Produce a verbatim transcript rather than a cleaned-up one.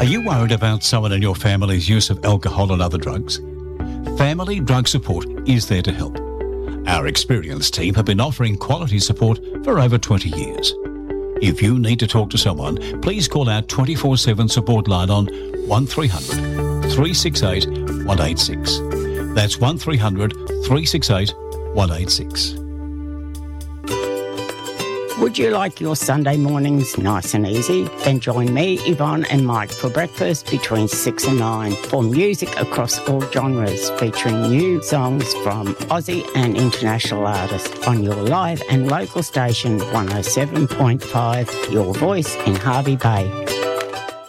you worried about someone in your family's use of alcohol and other drugs? Family Drug Support is there to help. Our experienced team have been offering quality support for over twenty years. If you need to talk to someone, please call our twenty-four seven support line on one three hundred, three six eight, one eight six. That's one three hundred, three six eight, one eight six. Would you like your Sunday mornings nice and easy? Then join me, Yvonne and Mike for breakfast between six and nine for music across all genres, featuring new songs from Aussie and international artists on your live and local station one oh seven point five, Your Voice in Hervey Bay.